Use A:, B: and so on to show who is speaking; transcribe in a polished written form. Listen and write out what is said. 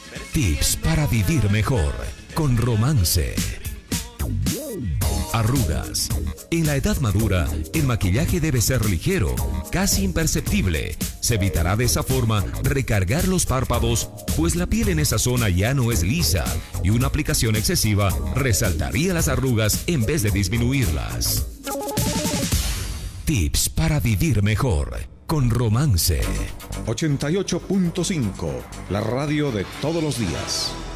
A: Tips para vivir mejor con Romance. Arrugas. En la edad madura, el maquillaje debe ser ligero, casi imperceptible. Se evitará de esa forma recargar los párpados, pues la piel en esa zona ya no es lisa y una aplicación excesiva resaltaría las arrugas en vez de disminuirlas. Tips para vivir mejor con Romance.
B: 88.5, la radio de todos los días.